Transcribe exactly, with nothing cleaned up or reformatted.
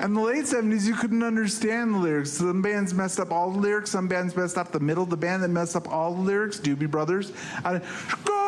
In the late seventies, you couldn't understand the lyrics. Some bands messed up all the lyrics. Some bands messed up the middle. The band that messed up all the lyrics, Doobie Brothers. I, go